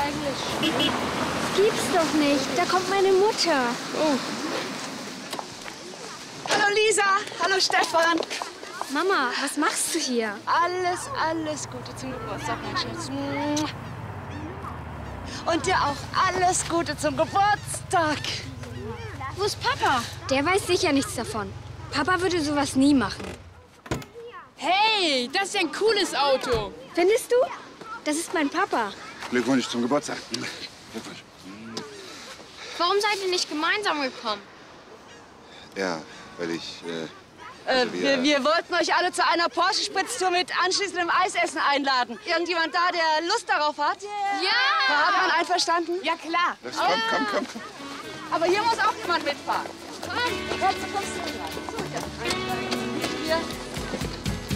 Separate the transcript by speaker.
Speaker 1: eigentlich?
Speaker 2: Das gibt's doch nicht. Da kommt meine Mutter.
Speaker 1: Oh.
Speaker 3: Hallo Lisa, hallo Stefan.
Speaker 2: Mama, was machst du hier?
Speaker 3: Alles Gute zum Geburtstag, mein Schatz. Und dir auch alles Gute zum Geburtstag.
Speaker 1: Wo ist Papa?
Speaker 2: Der weiß sicher nichts davon. Papa würde sowas nie machen.
Speaker 1: Hey, das ist ja ein cooles Auto.
Speaker 2: Findest du? Das ist mein Papa.
Speaker 4: Glückwunsch zum Geburtstag. Glückwunsch.
Speaker 1: Warum seid ihr nicht gemeinsam gekommen?
Speaker 4: Ja, weil ich,
Speaker 3: Wir wollten euch alle zu einer Porsche-Spritztour mit anschließendem Eisessen einladen. Irgendjemand da, der Lust darauf hat?
Speaker 1: Ja!
Speaker 3: Hat man einverstanden?
Speaker 1: Ja, klar.
Speaker 4: komm.
Speaker 3: Aber hier muss auch jemand mitfahren. Komm, du kommst du dran.